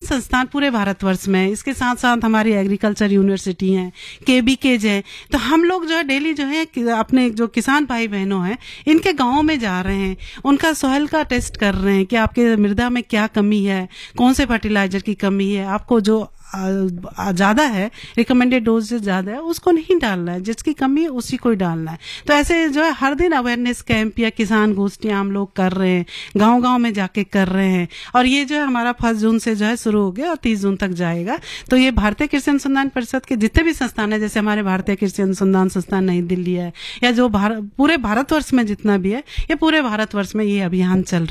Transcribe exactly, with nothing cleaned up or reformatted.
संस्थान पूरे भारतवर्ष में, इसके साथ साथ हमारी एग्रीकल्चर यूनिवर्सिटी है, केबीकेज है। तो हम लोग जो है डेली जो है अपने जो किसान भाई बहनों हैं इनके गाँव में जा रहे हैं, उनका सॉइल का टेस्ट कर रहे हैं कि आपके मृदा में क्या कमी है, कौन से फर्टिलाइजर की कमी है, आपको जो ज्यादा है रिकमेंडेड डोज से ज्यादा है उसको नहीं डालना है, जिसकी कमी है उसी को ही डालना है। तो ऐसे जो है हर दिन अवेयरनेस कैंप या किसान गोष्ठियां हम लोग कर रहे हैं, गांव गांव में जाके कर रहे हैं। और ये जो है हमारा फर्स्ट जून से जो है शुरू हो गया और तीस जून तक जाएगा। तो ये भारतीय कृषि अनुसंधान परिषद के जितने भी संस्थान है, जैसे हमारे भारतीय कृषि अनुसंधान संस्थान नई दिल्ली है, या जो भार, पूरे भारतवर्ष में जितना भी है, ये पूरे भारतवर्ष में ये अभियान चल रहा है।